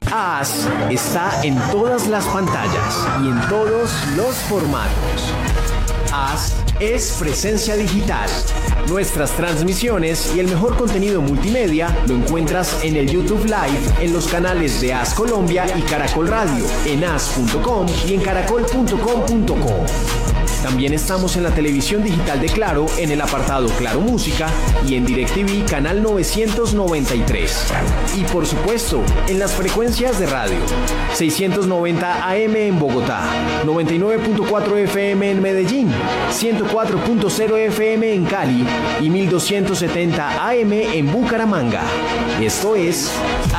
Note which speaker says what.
Speaker 1: AS está en todas las pantallas y en todos los formatos. AS es presencia digital. Nuestras transmisiones y el mejor contenido multimedia lo encuentras en el YouTube Live, en los canales de AS Colombia y Caracol Radio, en as.com y en caracol.com.co. También estamos en la televisión digital de Claro, en el apartado Claro Música y en DirecTV canal 993. Y por supuesto, en las frecuencias de radio: 690 AM en Bogotá, 99.4 FM en Medellín, 104.0 FM en Cali y 1270 AM en Bucaramanga. Esto es